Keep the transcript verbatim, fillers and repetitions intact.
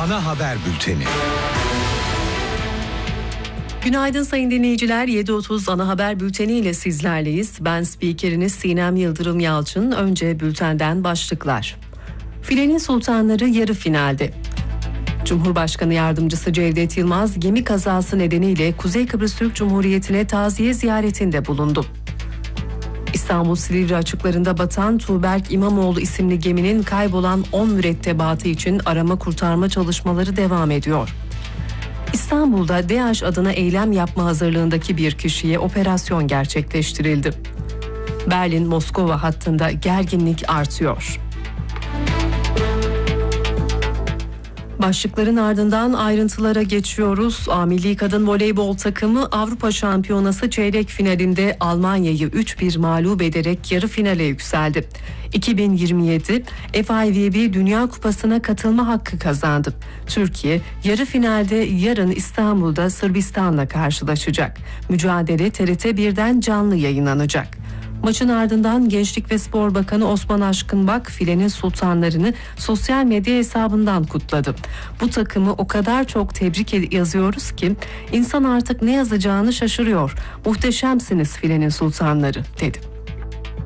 Ana Haber Bülteni. Günaydın sayın dinleyiciler. yedi otuz Ana Haber Bülteni ile sizlerleyiz. Ben spikeriniz Sinem Yıldırım Yalçın. Önce bültenden başlıklar. Filenin Sultanları yarı finalde. Cumhurbaşkanı Yardımcısı Cevdet Yılmaz gemi kazası nedeniyle Kuzey Kıbrıs Türk Cumhuriyeti'ne taziye ziyaretinde bulundu. İstanbul Silivri açıklarında batan Tuğberk İmamoğlu isimli geminin kaybolan on mürettebatı için arama kurtarma çalışmaları devam ediyor. İstanbul'da DEAŞ adına eylem yapma hazırlığındaki bir kişiye operasyon gerçekleştirildi. Berlin-Moskova hattında gerginlik artıyor. Başlıkların ardından ayrıntılara geçiyoruz. A Milli Kadın Voleybol takımı Avrupa Şampiyonası çeyrek finalinde Almanya'yı üç bir mağlup ederek yarı finale yükseldi. iki bin yirmi yedi F I V B Dünya Kupası'na katılma hakkı kazandı. Türkiye yarı finalde yarın İstanbul'da Sırbistan'la karşılaşacak. Mücadele T R T birden canlı yayınlanacak. Maçın ardından Gençlik ve Spor Bakanı Osman Aşkınbak filenin sultanlarını sosyal medya hesabından kutladı. Bu takımı o kadar çok tebrik yazıyoruz ki insan artık ne yazacağını şaşırıyor. Muhteşemsiniz filenin sultanları dedi.